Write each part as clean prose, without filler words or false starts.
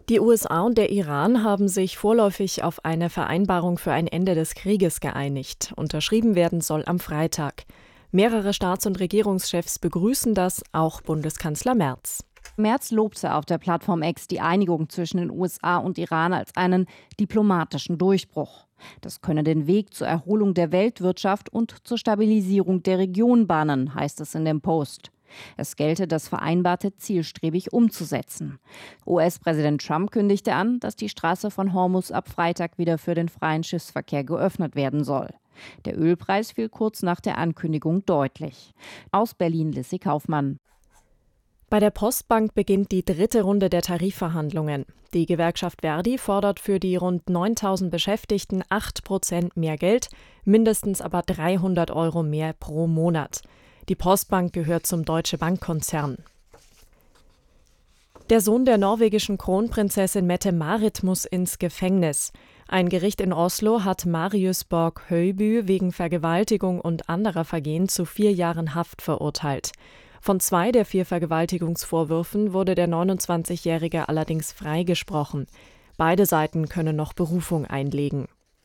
Die USA und der Iran haben sich vorläufig auf eine Vereinbarung für ein Ende des Krieges geeinigt. Unterschrieben werden soll am Freitag. Mehrere Staats- und Regierungschefs begrüßen das, auch Bundeskanzler Merz. Merz lobte auf der Plattform X die Einigung zwischen den USA und Iran als einen diplomatischen Durchbruch. Das könne den Weg zur Erholung der Weltwirtschaft und zur Stabilisierung der Region bahnen, heißt es in dem Post. Es gelte, das Vereinbarte zielstrebig umzusetzen. US-Präsident Trump kündigte an, dass die Straße von Hormuz ab Freitag wieder für den freien Schiffsverkehr geöffnet werden soll. Der Ölpreis fiel kurz nach der Ankündigung deutlich. Aus Berlin Lissy Kaufmann. Bei der Postbank beginnt die dritte Runde der Tarifverhandlungen. Die Gewerkschaft Verdi fordert für die rund 9.000 Beschäftigten 8% mehr Geld, mindestens aber 300 € mehr pro Monat. Die Postbank gehört zum Deutsche Bank-Konzern. Der Sohn der norwegischen Kronprinzessin Mette-Marit muss ins Gefängnis. Ein Gericht in Oslo hat Marius Borg Høiby wegen Vergewaltigung und anderer Vergehen zu 4 Jahren Haft verurteilt. Von 2 der 4 Vergewaltigungsvorwürfen wurde der 29-Jährige allerdings freigesprochen. Beide Seiten können noch Berufung einlegen.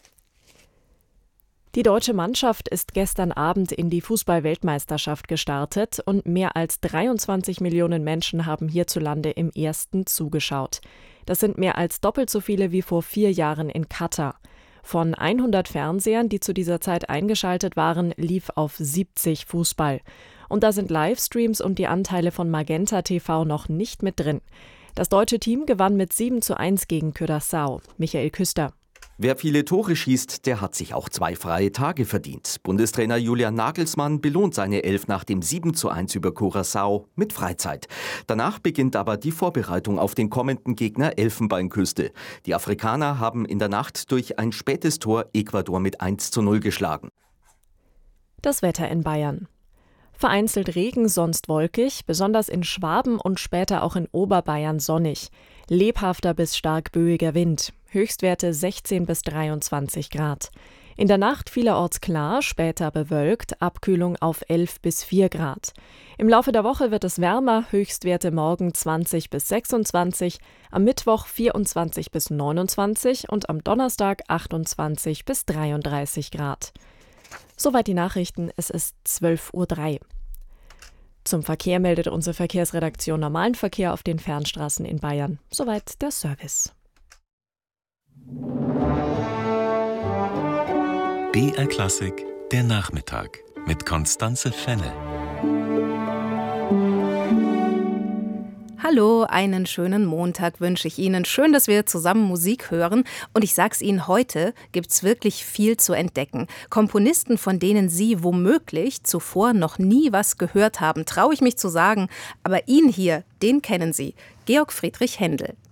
Die deutsche Mannschaft ist gestern Abend in die Fußball-Weltmeisterschaft gestartet und mehr als 23 Millionen Menschen haben hierzulande im ersten zugeschaut. Das sind mehr als doppelt so viele wie vor 4 Jahren in Katar. Von 100 Fernsehern, die zu dieser Zeit eingeschaltet waren, lief auf 70 Fußball. Und da sind Livestreams und die Anteile von Magenta TV noch nicht mit drin. Das deutsche Team gewann mit 7:1 gegen Curaçao. Michael Küster. Wer viele Tore schießt, der hat sich auch 2 freie Tage verdient. Bundestrainer Julian Nagelsmann belohnt seine Elf nach dem 7:1 über Curaçao mit Freizeit. Danach beginnt aber die Vorbereitung auf den kommenden Gegner Elfenbeinküste. Die Afrikaner haben in der Nacht durch ein spätes Tor Ecuador mit 1:0 geschlagen. Das Wetter in Bayern. Vereinzelt Regen, sonst wolkig, besonders in Schwaben und später auch in Oberbayern sonnig. Lebhafter bis stark böiger Wind. Höchstwerte 16 bis 23 Grad. In der Nacht vielerorts klar, später bewölkt, Abkühlung auf 11 bis 4 Grad. Im Laufe der Woche wird es wärmer, Höchstwerte morgen 20 bis 26, am Mittwoch 24 bis 29 und am Donnerstag 28 bis 33 Grad. Soweit die Nachrichten, es ist 12:03 Uhr. Zum Verkehr meldet unsere Verkehrsredaktion normalen Verkehr auf den Fernstraßen in Bayern. Soweit der Service. BR Klassik, der Nachmittag mit Constanze Fenne. Hallo, einen schönen Montag wünsche ich Ihnen. Schön, dass wir zusammen Musik hören. Und ich sag's Ihnen, heute gibt's wirklich viel zu entdecken. Komponisten, von denen Sie womöglich zuvor noch nie was gehört haben, traue ich mich zu sagen. Aber ihn hier, den kennen Sie, Georg Friedrich Händel.